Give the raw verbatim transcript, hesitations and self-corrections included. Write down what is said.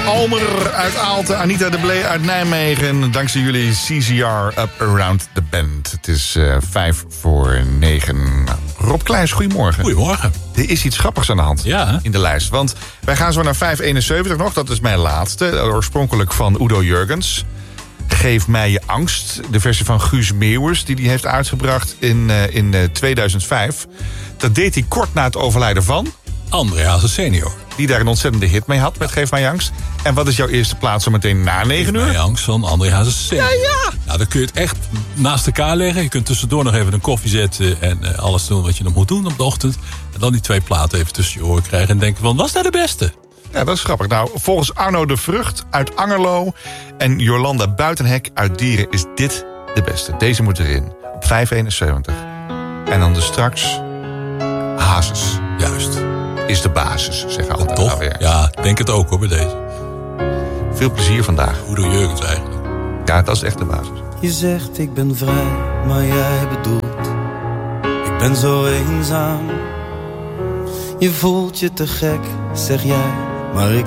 Almer uit Aalten, Anita de Blee uit Nijmegen. Dankzij jullie C C R Up Around the Bend. Het is uh, vijf voor negen. Rob Kleijs, goedemorgen. Goedemorgen. Er is iets grappigs aan de hand ja, in de lijst. Want wij gaan zo naar vijf eenenzeventig nog. Dat is mijn laatste. Oorspronkelijk van Udo Jurgens. Geef mij je angst. De versie van Guus Meeuwers die hij heeft uitgebracht in, uh, in uh, tweeduizend vijf. Dat deed hij kort na het overlijden van André Hazes senior. Die daar een ontzettende hit mee had met Geef mij je angst. En wat is jouw eerste plaats zo meteen na negen uur? Geef mij je angst van André Hazes senior. Ja, ja. Nou, dan kun je het echt naast elkaar leggen. Je kunt tussendoor nog even een koffie zetten en uh, alles doen wat je nog moet doen op de ochtend. En dan die twee platen even tussen je oren krijgen en denken van, was dat de beste? Ja, dat is grappig. Nou, volgens Arno de Vrucht uit Angerlo en Jolanda Buitenhek uit Dieren is dit de beste. Deze moet erin. Op vijf eenenzeventig. En dan dus straks Hazes. Juist. Is de basis, zeggen anderen. Toch? Weer. Ja, denk het ook hoor bij deze. Veel plezier vandaag. Udo Jurgens eigenlijk. Ja, dat is echt de basis. Je zegt ik ben vrij, maar jij bedoelt ik ben zo eenzaam. Je voelt je te gek, zeg jij, maar ik